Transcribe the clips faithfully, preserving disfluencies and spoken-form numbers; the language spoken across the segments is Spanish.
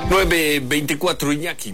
nueve veinticuatro, Iñaki.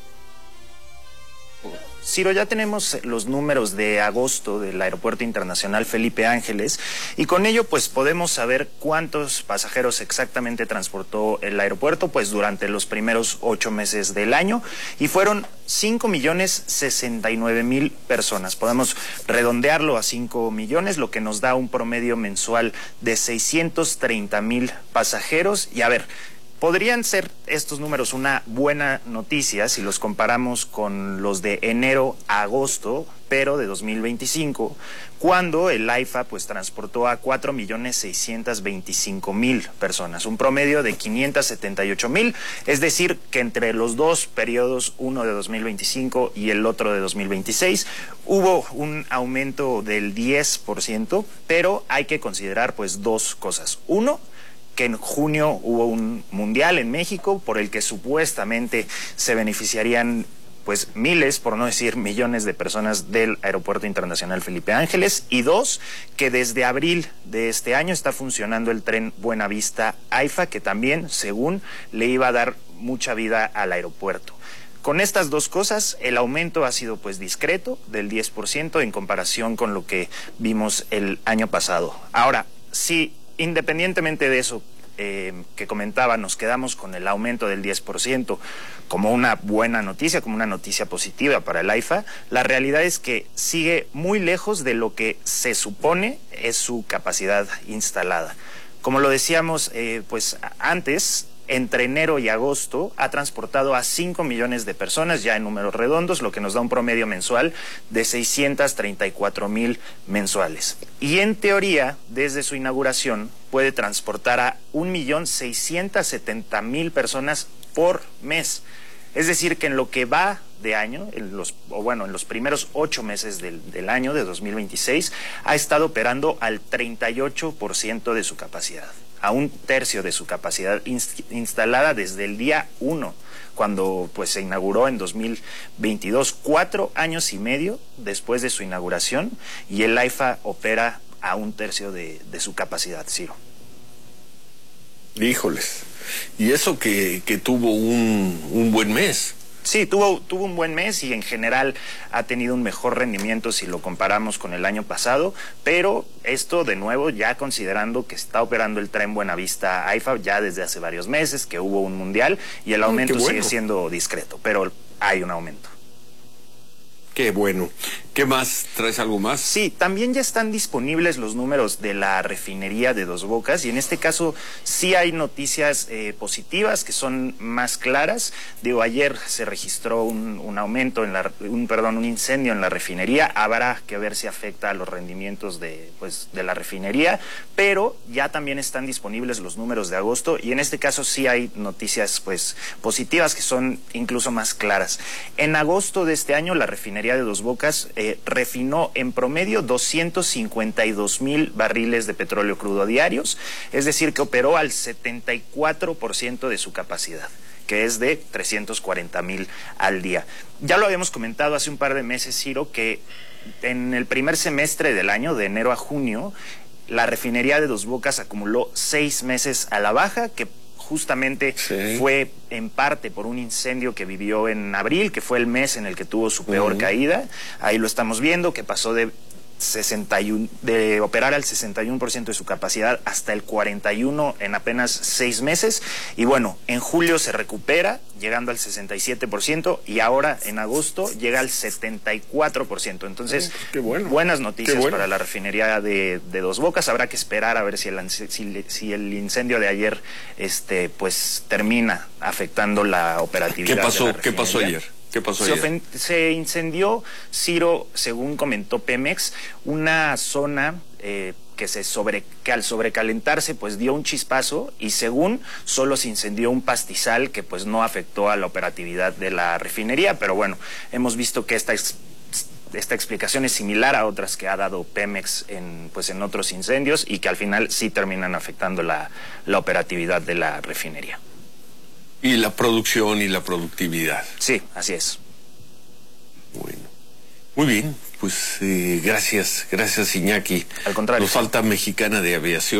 Ciro, ya tenemos los números de agosto del Aeropuerto Internacional Felipe Ángeles y con ello pues podemos saber cuántos pasajeros exactamente transportó el aeropuerto pues durante los primeros ocho meses del año y fueron cinco millones sesenta y nueve mil personas. Podemos redondearlo a cinco millones, lo que nos da un promedio mensual de seiscientos treinta mil pasajeros. Y a ver, podrían ser estos números una buena noticia si los comparamos con los de enero a agosto, pero de dos mil veinticinco, cuando el AIFA pues transportó a cuatro millones seiscientos veinticinco mil personas, un promedio de quinientos setenta y ocho mil, es decir, que entre los dos periodos, uno de dos mil veinticinco y el otro de dos mil veintiséis, hubo un aumento del diez por ciento, pero hay que considerar pues dos cosas. Uno, que en junio hubo un mundial en México por el que supuestamente se beneficiarían pues miles, por no decir millones de personas del Aeropuerto Internacional Felipe Ángeles. Y dos, que desde abril de este año está funcionando el tren Buenavista-AIFA, que también, según, le iba a dar mucha vida al aeropuerto. Con estas dos cosas, el aumento ha sido pues discreto, del diez por ciento en comparación con lo que vimos el año pasado. Ahora, sí, independientemente de eso eh, que comentaba, nos quedamos con el aumento del diez por ciento como una buena noticia, como una noticia positiva para el AIFA. La realidad es que sigue muy lejos de lo que se supone es su capacidad instalada. Como lo decíamos eh, pues antes, entre enero y agosto ha transportado a cinco millones de personas, ya en números redondos, lo que nos da un promedio mensual de seiscientos treinta y cuatro mil mensuales. Y en teoría, desde su inauguración, puede transportar a un millón seiscientos setenta mil personas por mes. Es decir, que en lo que va de año, en los, o bueno, en los primeros ocho meses del, del año de dos mil veintiséis, ha estado operando al treinta y ocho por ciento de su capacidad, a un tercio de su capacidad inst instalada desde el día uno, cuando pues se inauguró en dos mil veintidós, cuatro años y medio después de su inauguración, y el AIFA opera a un tercio de, de su capacidad, Ciro. Híjoles, y eso que, que tuvo un, un buen mes. Sí, tuvo, tuvo un buen mes y en general ha tenido un mejor rendimiento si lo comparamos con el año pasado, pero esto de nuevo ya considerando que está operando el tren Buenavista AIFA ya desde hace varios meses, que hubo un mundial y el aumento Ay, qué bueno. sigue siendo discreto, pero hay un aumento. Qué bueno. ¿Qué más? ¿Traes algo más? Sí, también ya están disponibles los números de la refinería de Dos Bocas y en este caso sí hay noticias eh, positivas que son más claras. Digo, ayer se registró un, un aumento, en la, un perdón, un incendio en la refinería. Habrá que ver si afecta a los rendimientos de, pues, de la refinería, pero ya también están disponibles los números de agosto y en este caso sí hay noticias pues positivas que son incluso más claras. En agosto de este año la refinería de Dos Bocas eh, refinó en promedio doscientos cincuenta y dos mil barriles de petróleo crudo diarios, es decir, que operó al setenta y cuatro por ciento de su capacidad, que es de trescientos cuarenta mil al día. Ya lo habíamos comentado hace un par de meses, Ciro, que en el primer semestre del año, de enero a junio, la refinería de Dos Bocas acumuló seis meses a la baja, que justamente sí. fue en parte por un incendio que vivió en abril, que fue el mes en el que tuvo su peor uh-huh. caída. Ahí lo estamos viendo, que pasó de sesenta y uno, de operar al sesenta y uno por ciento de su capacidad hasta el cuarenta y uno por ciento en apenas seis meses. Y bueno, en julio se recupera, llegando al sesenta y siete por ciento, y ahora en agosto llega al setenta y cuatro por ciento. Entonces, qué bueno. buenas noticias bueno. para la refinería de, de Dos Bocas. Habrá que esperar a ver si el, si, si el incendio de ayer este, pues, termina afectando la operatividad. ¿Qué pasó? de la ¿Qué pasó ayer? ¿Qué pasó se, ayer? se incendió, Ciro, según comentó Pemex, una zona eh, que, se sobre, que al sobrecalentarse pues dio un chispazo y según solo se incendió un pastizal que pues no afectó a la operatividad de la refinería, pero bueno, hemos visto que esta, esta explicación es similar a otras que ha dado Pemex en, pues, en otros incendios y que al final sí terminan afectando la, la operatividad de la refinería. Y la producción y la productividad. Sí, así es. Bueno, muy bien, pues eh, gracias, gracias Iñaki. Al contrario. Nos falta Mexicana de Aviación.